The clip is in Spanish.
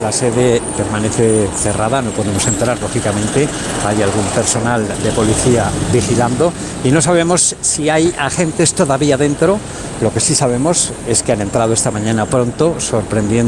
La sede permanece cerrada, no podemos entrar, lógicamente. Hay algún personal de policía vigilando y no sabemos si hay agentes todavía dentro. Lo que sí sabemos es que han entrado esta mañana pronto, sorprendiendo